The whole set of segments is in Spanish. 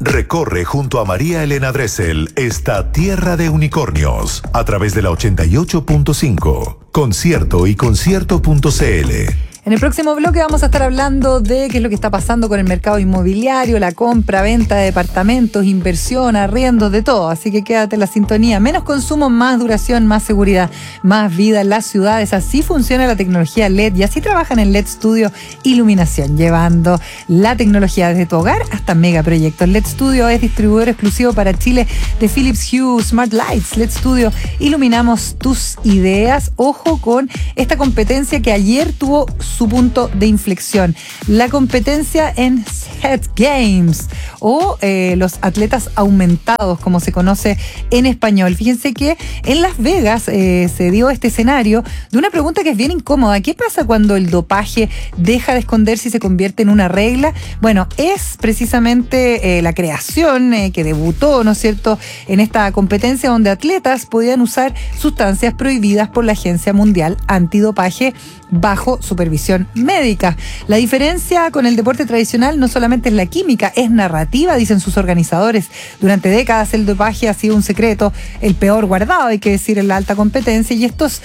Recorre junto a María Elena Dressel esta tierra de unicornios a través de la 88.5, Concierto y concierto.cl. En el próximo bloque vamos a estar hablando de qué es lo que está pasando con el mercado inmobiliario, la compra, venta de departamentos, inversión, arriendos, de todo. Así que quédate en la sintonía. Menos consumo, más duración, más seguridad, más vida en las ciudades. Así funciona la tecnología LED y así trabajan en LED Studio Iluminación, llevando la tecnología desde tu hogar hasta megaproyectos. LED Studio es distribuidor exclusivo para Chile de Philips Hue Smart Lights. LED Studio, iluminamos tus ideas. Ojo con esta competencia que ayer tuvo su punto de inflexión. La competencia en Set Games o los atletas aumentados, como se conoce en español. Fíjense que en Las Vegas se dio este escenario de una pregunta que es bien incómoda. ¿Qué pasa cuando el dopaje deja de esconderse y se convierte en una regla? Bueno, es precisamente la creación que debutó, ¿no es cierto?, en esta competencia donde atletas podían usar sustancias prohibidas por la Agencia Mundial Antidopaje bajo supervisión médica. La diferencia con el deporte tradicional no solamente es la química, es narrativa, dicen sus organizadores. Durante décadas el dopaje ha sido un secreto, el peor guardado, hay que decir, en la alta competencia, y estos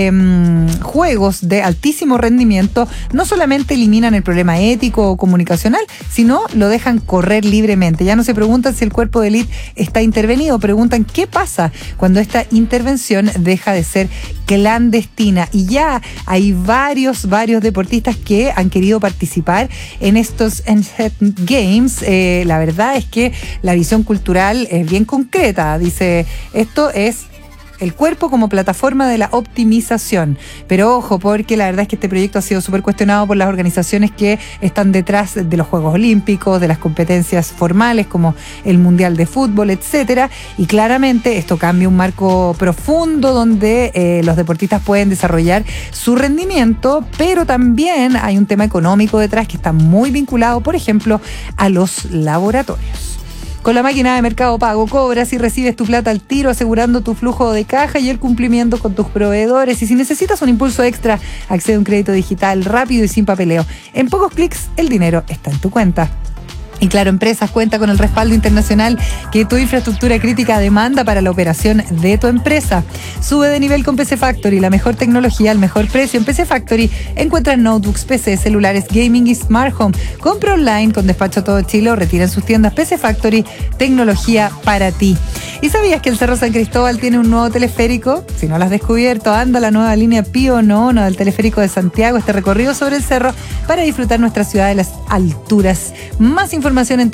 juegos de altísimo rendimiento no solamente eliminan el problema ético o comunicacional, sino lo dejan correr libremente. Ya no se preguntan si el cuerpo de élite está intervenido, preguntan qué pasa cuando esta intervención deja de ser clandestina. Y ya hay varios deportistas que han querido participar en estos Set Games. La verdad es que la visión cultural es bien concreta. Dice, esto es el cuerpo como plataforma de la optimización. Pero ojo, porque la verdad es que este proyecto ha sido súper cuestionado por las organizaciones que están detrás de los Juegos Olímpicos, de las competencias formales como el Mundial de Fútbol, etcétera. Y claramente esto cambia un marco profundo donde los deportistas pueden desarrollar su rendimiento, pero también hay un tema económico detrás que está muy vinculado, por ejemplo, a los laboratorios. Con la máquina de Mercado Pago cobras y recibes tu plata al tiro, asegurando tu flujo de caja y el cumplimiento con tus proveedores. Y si necesitas un impulso extra, accede a un crédito digital rápido y sin papeleo. En pocos clics, el dinero está en tu cuenta. Y Claro Empresas cuenta con el respaldo internacional que tu infraestructura crítica demanda para la operación de tu empresa. Sube de nivel con PC Factory, la mejor tecnología al mejor precio. En PC Factory encuentras notebooks, PC, celulares, gaming y smart home. Compra online con despacho a todo Chile o retira en sus tiendas. PC Factory, tecnología para ti. ¿Y sabías que el Cerro San Cristóbal tiene un nuevo teleférico? Si no lo has descubierto, anda a la nueva línea Pío Nono del teleférico de Santiago, este recorrido sobre el cerro para disfrutar nuestra ciudad de las alturas. Más información en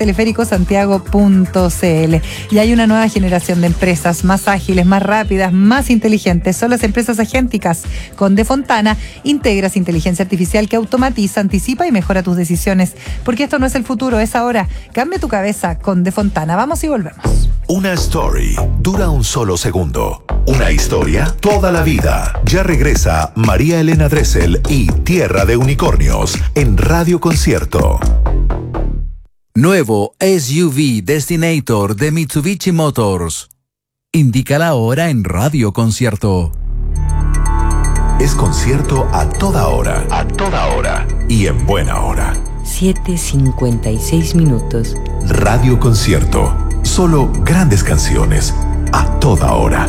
teleféricosantiago.cl. Y hay una nueva generación de empresas más ágiles, más rápidas, más inteligentes. Son las empresas agénticas. Con De Fontana integras inteligencia artificial que automatiza, anticipa y mejora tus decisiones. Porque esto no es el futuro, es ahora. Cambia tu cabeza con De Fontana. Vamos y volvemos. Una story dura un solo segundo. Una historia toda la vida. Ya regresa María Elena Dressel y Tierra de Unicornios en Radio Concierto. Nuevo SUV Destinator de Mitsubishi Motors. Indica la hora en Radio Concierto. Es concierto a toda hora. A toda hora. Y en buena hora. 7:56. Radio Concierto. Solo grandes canciones. A toda hora.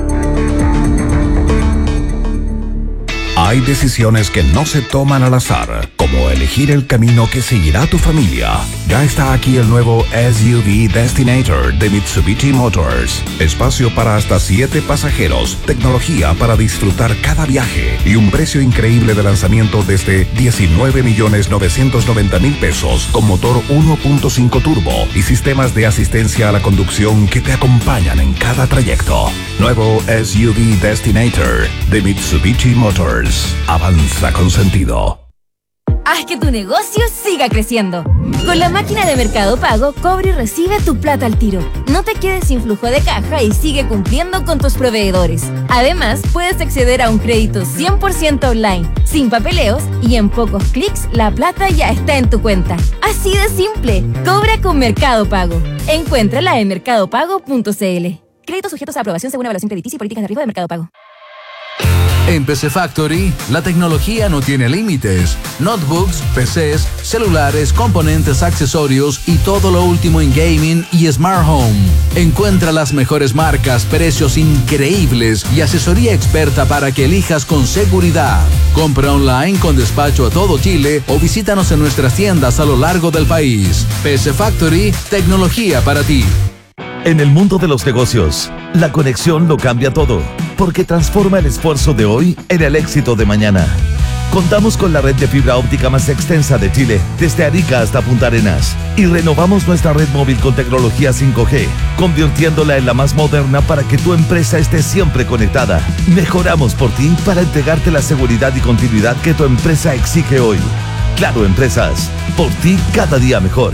Hay decisiones que no se toman al azar, como elegir el camino que seguirá tu familia. Ya está aquí el nuevo SUV Destinator de Mitsubishi Motors. Espacio para hasta 7 pasajeros, tecnología para disfrutar cada viaje y un precio increíble de lanzamiento desde 19.990.000 pesos con motor 1.5 turbo y sistemas de asistencia a la conducción que te acompañan en cada trayecto. Nuevo SUV Destinator de Mitsubishi Motors. Avanza con sentido. Haz que tu negocio siga creciendo. Con la máquina de Mercado Pago, cobra y recibe tu plata al tiro. No te quedes sin flujo de caja y sigue cumpliendo con tus proveedores. Además, puedes acceder a un crédito 100% online, sin papeleos y en pocos clics la plata ya está en tu cuenta. Así de simple. Cobra con Mercado Pago. Encuéntrala en mercadopago.cl. Créditos sujetos a aprobación según evaluación crediticia y políticas de riesgo de Mercado Pago. En PC Factory, la tecnología no tiene límites. Notebooks, PCs, celulares, componentes, accesorios y todo lo último en gaming y smart home. Encuentra las mejores marcas, precios increíbles y asesoría experta para que elijas con seguridad. Compra online con despacho a todo Chile o visítanos en nuestras tiendas a lo largo del país. PC Factory, tecnología para ti. En el mundo de los negocios, la conexión lo cambia todo, porque transforma el esfuerzo de hoy en el éxito de mañana. Contamos con la red de fibra óptica más extensa de Chile, desde Arica hasta Punta Arenas, y renovamos nuestra red móvil con tecnología 5G, convirtiéndola en la más moderna para que tu empresa esté siempre conectada. Mejoramos por ti para entregarte la seguridad y continuidad que tu empresa exige hoy. Claro Empresas, por ti cada día mejor.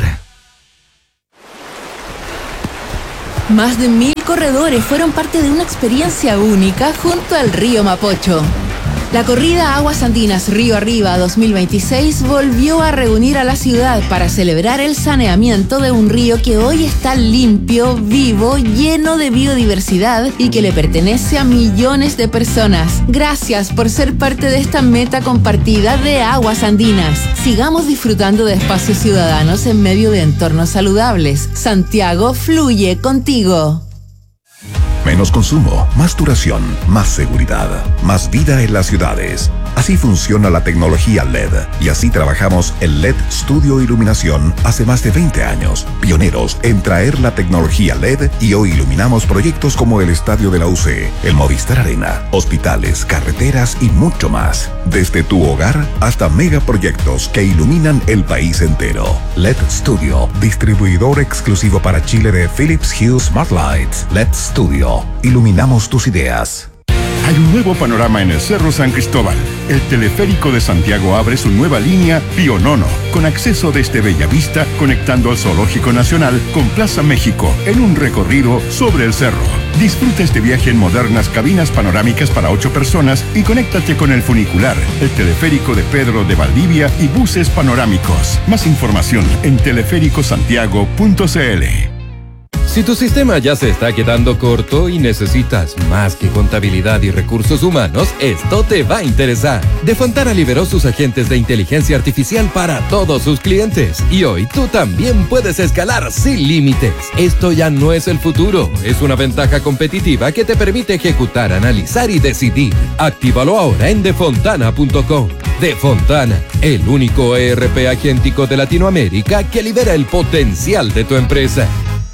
Más de 1000 corredores fueron parte de una experiencia única junto al río Mapocho. La corrida Aguas Andinas Río Arriba 2026 volvió a reunir a la ciudad para celebrar el saneamiento de un río que hoy está limpio, vivo, lleno de biodiversidad y que le pertenece a millones de personas. Gracias por ser parte de esta meta compartida de Aguas Andinas. Sigamos disfrutando de espacios ciudadanos en medio de entornos saludables. Santiago fluye contigo. Menos consumo, más duración, más seguridad, más vida en las ciudades. Así funciona la tecnología LED y así trabajamos en LED Studio Iluminación hace más de 20 años. Pioneros en traer la tecnología LED y hoy iluminamos proyectos como el Estadio de la UC, el Movistar Arena, hospitales, carreteras y mucho más. Desde tu hogar hasta megaproyectos que iluminan el país entero. LED Studio, distribuidor exclusivo para Chile de Philips Hue Smart Lights. LED Studio, iluminamos tus ideas. Hay un nuevo panorama en el Cerro San Cristóbal. El teleférico de Santiago abre su nueva línea Pionono, con acceso desde Bellavista, conectando al Zoológico Nacional con Plaza México, en un recorrido sobre el cerro. Disfruta este viaje en modernas cabinas panorámicas para 8 personas y conéctate con el funicular, el teleférico de Pedro de Valdivia y buses panorámicos. Más información en teleféricosantiago.cl. Si tu sistema ya se está quedando corto y necesitas más que contabilidad y recursos humanos, esto te va a interesar. Defontana liberó sus agentes de inteligencia artificial para todos sus clientes y hoy tú también puedes escalar sin límites. Esto ya no es el futuro, es una ventaja competitiva que te permite ejecutar, analizar y decidir. Actívalo ahora en defontana.com. Defontana, el único ERP agéntico de Latinoamérica que libera el potencial de tu empresa.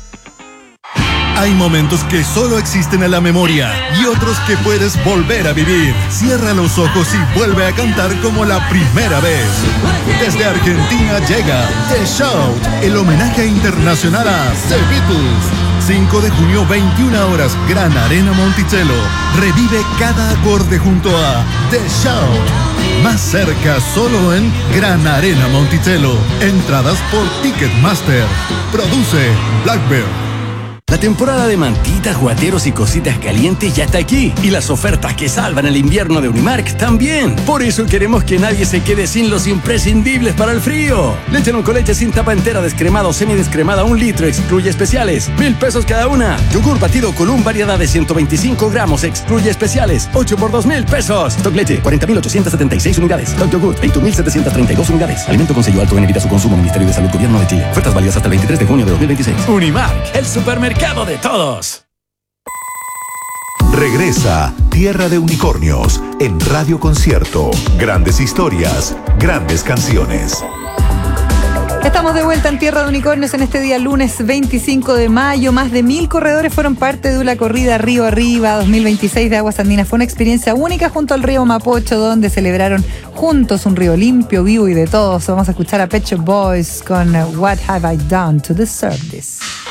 Hay momentos que solo existen en la memoria y otros que puedes volver a vivir. Cierra los ojos y vuelve a cantar como la primera vez. Desde Argentina llega The Shout, el homenaje internacional a The Beatles. 5 de junio, 21 horas, Gran Arena Monticello. Revive cada acorde junto a The Shout. Más cerca solo en Gran Arena Monticello. Entradas por Ticketmaster. Produce Blackbird. La temporada de mantitas, guateros y cositas calientes ya está aquí. Y las ofertas que salvan el invierno de Unimark también. Por eso queremos que nadie se quede sin los imprescindibles para el frío. Leche con leche sin tapa entera, descremada o semidescremada, 1 litro, excluye especiales. 1,000 pesos cada una. Yogur batido Column, variedad de 125 gramos, excluye especiales. 8 por 2,000 pesos. Stock leche, 40.876 unidades. Stock yogur, 21.732 unidades. Alimento con sello alto en evita su consumo. Ministerio de Salud, Gobierno de Chile. Ofertas válidas hasta el 23 de junio de 2026. Unimark, el supermercado de todos. Regresa Tierra de Unicornios en Radio Concierto. Grandes historias, grandes canciones. Estamos de vuelta en Tierra de Unicornios en este día lunes 25 de mayo. Más de 1000 corredores fueron parte de la corrida Río Arriba 2026 de Aguas Andinas. Fue una experiencia única junto al río Mapocho, donde celebraron juntos un río limpio, vivo y de todos. Vamos a escuchar a Pet Shop Boys con What Have I Done to Deserve This.